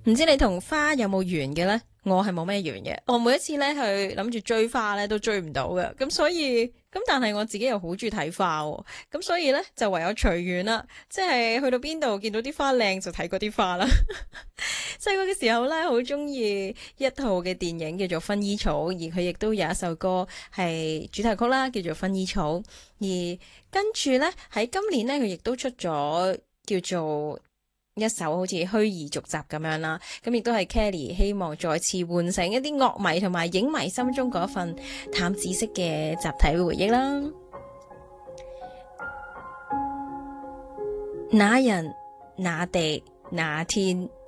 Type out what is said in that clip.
唔知你同花有冇緣嘅呢？我係冇咩緣嘅。我每一次咧去諗住追花咧，都追唔到嘅。咁所以但係我自己又好中意睇花喎。咁所以咧就唯有隨緣啦。即係去到邊度見到啲花靚就睇嗰啲花啦。細個嘅時候咧，好中意一套嘅電影叫做《薰衣草》，而佢亦都有一首歌係主題曲啦，叫做《薰衣草》。而跟住咧喺今年咧，佢亦都出咗叫做一首好似虛擬續集咁樣啦，咁亦都係 Kelly 希望再次喚醒一啲樂迷同埋影迷心中嗰份淡紫色嘅集體回憶啦。那人、那地、那天。